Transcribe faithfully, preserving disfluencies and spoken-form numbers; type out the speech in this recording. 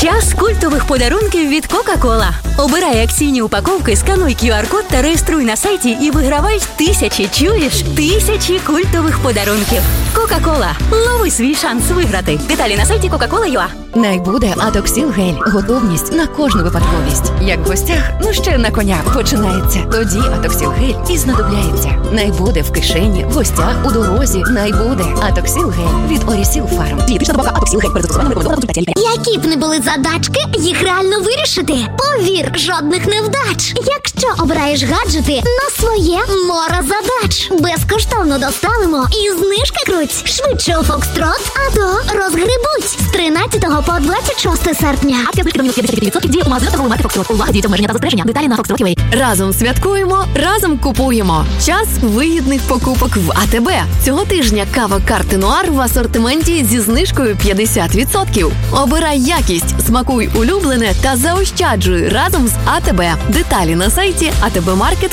Час культових подарунків від Кока-Кола. Обирай акційні упаковки, скануй ку ар-код та реєструй на сайті і вигравай тисячі, чуєш? Тисячі культових подарунків. Кока-Кола. Лови свій шанс виграти. Деталі на сайті кока кола крапка ю а. Найбуде Атоксіл гель. Готовність на кожну випадковість. Як в гостях, ну ще на коня починається. Тоді Атоксіл гель і знадобляється. Найбуде в кишені, в гостях, у дорозі. Найбуде Атоксіл гель від Орісіл Фарм. Дієтична добавка Атоксіл гель. Перезастосування не рекомендовано в результаті. Які б не були задачки, їх реально вирішити. Повір, жодних невдач. Якщо обираєш гаджети на своє море задач. Безкоштовно доставимо і знижки круть. Швидше у Фокстрот, а то розгребуть. З тринадцятого по двадцять шосте серпня. Акція знижки до мінус п'ятдесят відсотків діє у магазинах торгової марки Фокстрот. Увага, діють обмеження та застереження. Деталі на фокстрот крапка ю а. Разом святкуємо, разом купуємо. Час вигідних покупок в АТБ. Цього тижня кава Карти Нуар в асортименті зі знижкою п'ятдесят відсотків. Обирай якість, смакуй улюблене та заощаджуй разом з АТБ. Деталі на сайті а те бе маркет